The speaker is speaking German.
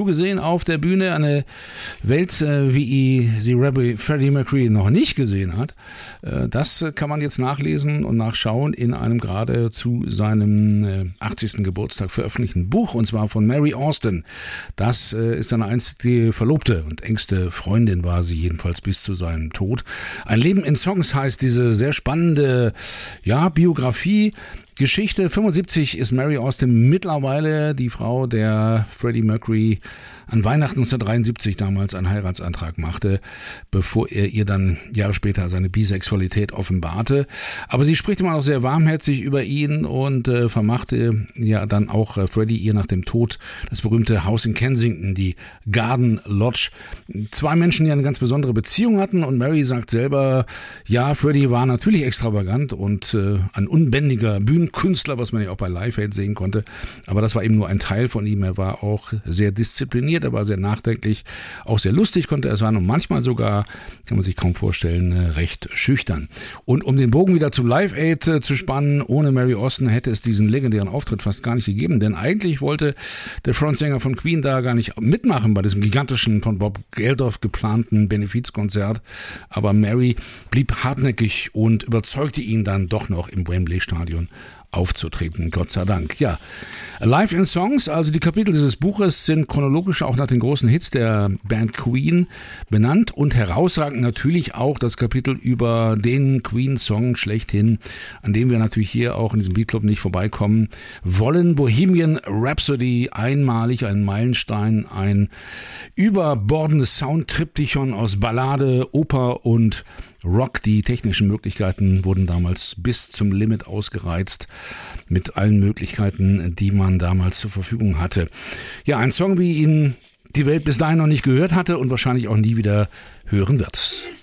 gesehen auf der Bühne. Eine Welt, wie sie Freddie Mercury noch nicht gesehen hat. Das kann man jetzt nachlesen und nachschauen in einem gerade zu seinem 80. Geburtstag veröffentlichten Buch, und zwar von Mary Austin. Das ist seine einzige Verlobte und engste Freundin war sie jedenfalls bis zu seinem Tod. Ein Leben in Songs heißt diese sehr spannende Biografie. Geschichte. 75 ist Mary Austin mittlerweile die Frau, der Freddie Mercury an Weihnachten 1973 damals einen Heiratsantrag machte, bevor er ihr dann Jahre später seine Bisexualität offenbarte. Aber sie spricht immer noch sehr warmherzig über ihn und vermachte ja dann auch Freddie ihr nach dem Tod das berühmte Haus in Kensington, die Garden Lodge. Zwei Menschen, die eine ganz besondere Beziehung hatten, und Mary sagt selber, ja, Freddie war natürlich extravagant und ein unbändiger Bühnenkünstler, was man ja auch bei Live Aid sehen konnte, aber das war eben nur ein Teil von ihm. Er war auch sehr diszipliniert, er war sehr nachdenklich, auch sehr lustig konnte er sein und manchmal sogar, kann man sich kaum vorstellen, recht schüchtern. Und um den Bogen wieder zu Live Aid zu spannen, ohne Mary Austin hätte es diesen legendären Auftritt fast gar nicht gegeben, denn eigentlich wollte der Frontsänger von Queen da gar nicht mitmachen bei diesem gigantischen, von Bob Geldof geplanten Benefizkonzert, aber Mary blieb hartnäckig und überzeugte ihn dann doch noch im Wembley-Stadion aufzutreten, Gott sei Dank. Ja, Live in Songs, also die Kapitel dieses Buches sind chronologisch auch nach den großen Hits der Band Queen benannt und herausragend natürlich auch das Kapitel über den Queen-Song schlechthin, an dem wir natürlich hier auch in diesem Beatclub nicht vorbeikommen wollen. Bohemian Rhapsody, einmalig, ein Meilenstein, ein überbordendes Soundtriptychon aus Ballade, Oper und Rock. Die technischen Möglichkeiten wurden damals bis zum Limit ausgereizt mit allen Möglichkeiten, die man damals zur Verfügung hatte. Ja, ein Song, wie ihn die Welt bis dahin noch nicht gehört hatte und wahrscheinlich auch nie wieder hören wird.